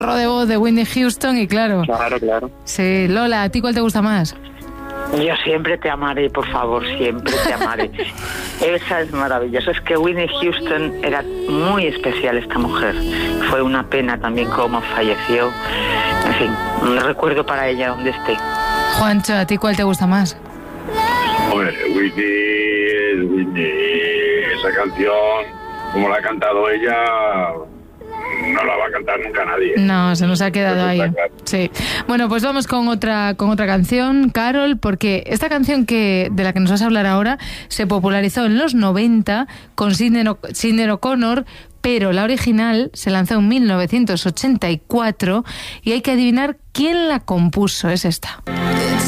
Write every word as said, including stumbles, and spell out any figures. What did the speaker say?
de voz de Whitney Houston y claro. Claro, claro. Sí, Lola, ¿a ti cuál te gusta más? Yo siempre te amaré, por favor, siempre te amaré. Esa es maravillosa. Es que Whitney Houston era muy especial, esta mujer. Fue una pena también cómo falleció. En fin, un recuerdo para ella donde esté. Juancho, ¿a ti cuál te gusta más? Hombre, Whitney, Whitney, esa canción, como la ha cantado ella, no la va a cantar nunca nadie. No, se nos ha quedado ahí. Sí. Bueno, pues vamos con otra con otra canción, Carol, porque esta canción que de la que nos vas a hablar ahora se popularizó en los noventa con Sinéad o- Sinéad O'Connor, pero la original se lanzó en mil novecientos ochenta y cuatro y hay que adivinar quién la compuso. Es esta.